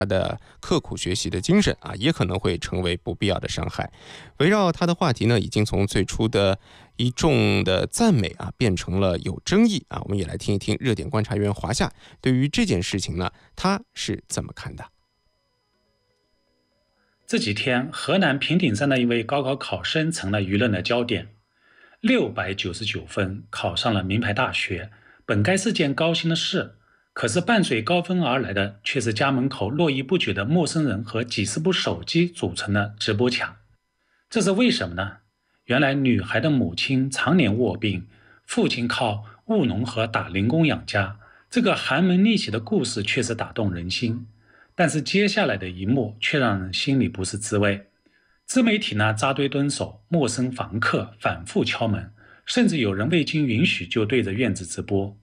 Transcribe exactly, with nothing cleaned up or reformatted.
刻苦学习的精神啊，也可能会成为不必要的伤害。围绕他的话题呢，已经从最初的一众的赞美啊，变成了有争议啊。我们也来听一听热点观察员华夏对于这件事情呢，他是怎么看的。 这几天，河南平顶山的一位高考考生成了舆论的焦点，六百九十九分考上了名牌大学，本该是件高兴的事。可是伴随高分而来的，却是家门口络绎不绝的陌生人和几十部手机组成的直播墙。这是为什么呢？原来女孩的母亲常年卧病，父亲靠务农和打零工养家，这个寒门逆袭的故事确实打动人心。但是接下来的一幕却让人心里不是滋味。自媒体呢扎堆蹲守，陌生房客反复敲门，甚至有人未经允许就对着院子直播。